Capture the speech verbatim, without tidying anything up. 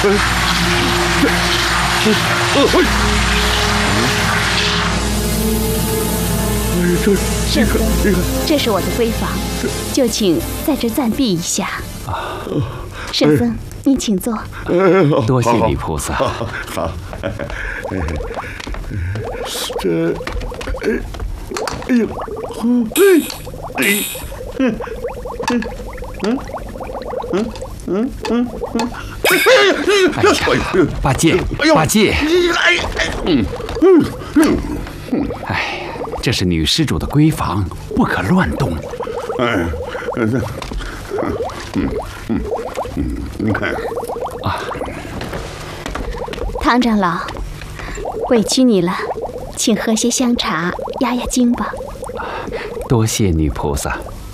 这圣僧，这是我的闺房，就请在这暂避一下。啊，圣僧，您请坐。 多谢女菩萨。 好，这，哎呦，哎，嗯嗯嗯嗯嗯嗯嗯， 哎呀，八戒，八戒，哎嗯嗯嗯，哎，这是女施主的闺房，不可乱动。 哎，嗯嗯嗯嗯，你看啊， 唐长老，委屈你了，请喝些香茶压压惊吧。 多谢女菩萨。